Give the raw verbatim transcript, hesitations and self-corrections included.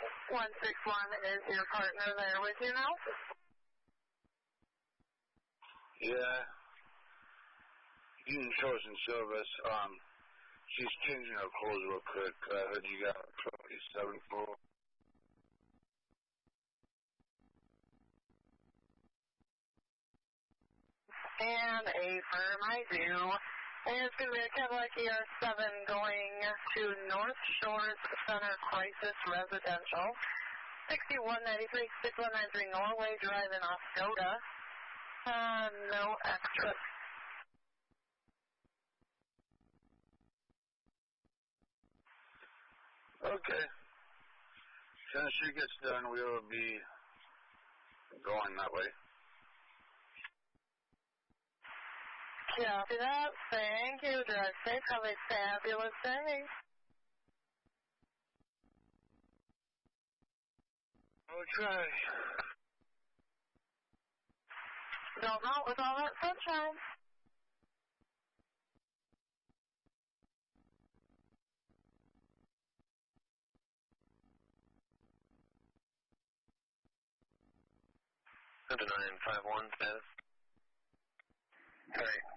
one six one, is your partner there with you now? Yeah. Union Chosen Service. Um, she's changing her clothes real quick. I heard you got twenty-seven four. And affirm, I do. And it's going to be a Cadillac E R seven going to North Shores Center Crisis Residential. sixty-one ninety-three, sixty-one ninety-three Norway Drive in Oscoda. Uh, no extras. Okay. As soon as she gets done, we will be going that way. Copy that. Thank you. Drive safe. Have a fabulous day. Okay. Don't melt with all that sunshine. nine five one status. Hey.